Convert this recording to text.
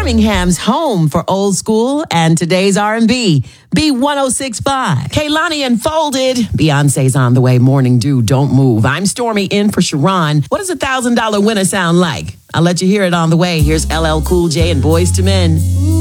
Birmingham's home for old school and today's R&B. B1065. Kehlani Unfolded. Beyonce's on the way. Morning Dew. Don't move. I'm Stormy in for Sharon. What does $1,000 winner sound like? I'll let you hear it on the way. Here's LL Cool J and Boyz II Men.